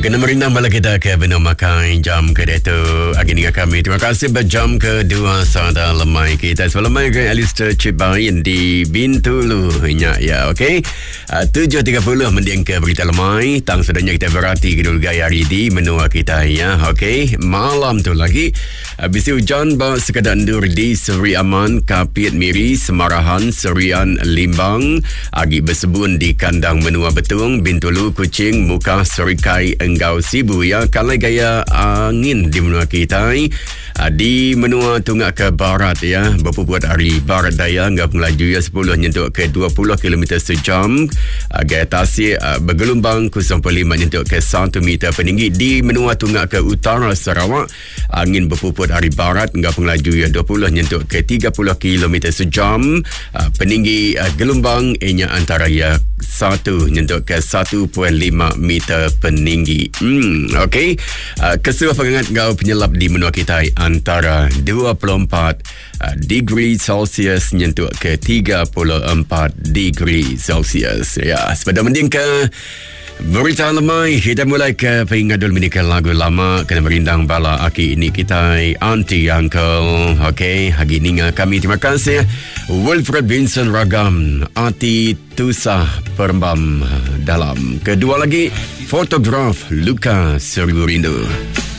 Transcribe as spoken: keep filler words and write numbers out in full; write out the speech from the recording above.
kena merindang bala kita ke benar makan jam ke itu agini kami. Terima kasih berjam kedua sada lemai kita. Sebelum lemai ke Alistair Cibain di Bintulu nya ya, okey. Uh, tujuh tiga puluh mending ke berita lemai. Tang sedanya kita berhati gedul gaya hari di menua kita ya, okey. Malam tu lagi habis hujan ba sekadar endur di Seri Aman, Kapit Miri, Semarahan, Serian, Limbang, agi bersebun di kandang menua Betung, Bintulu, Kuching, Muka, Serikai, Enggau, Sibu ya. Kalai gaya angin di menua kita uh, di menua Tunggak ke barat ya, berpupuat hari barat daya enggak melaju ya sepuluh nyentuk ke dua puluh kilometer sejam. uh, gaya tasik uh, bergelombang kosong perpuluhan lima nyentuk ke satu meter peninggi. Di menua Tunggak ke utara Sarawak, angin berpupuat hari barat enggak melaju ya dua puluh nyentuk ke tiga puluh kilometer sejam. uh, peninggi uh, gelombang ianya antara ya satu nyentuk ke satu perpuluhan lima meter peninggi. Hmm, okey. Uh, kesuah pengangat gau penyelap di menua kita antara dua puluh empat uh, degree Celsius nyentuk ke tiga puluh empat degree Celsius. Ya, sepeda mending ke berita lemai. Kita mulai ke pengadul menikah lagu lama kena merindang bala aki ini kita anti uncle. Okey, hari ini kami terima kasih Wilfred Vincent Ragam, Ati Tusah Perembam dalam kedua lagi fotograf Luka Seribu Rindu.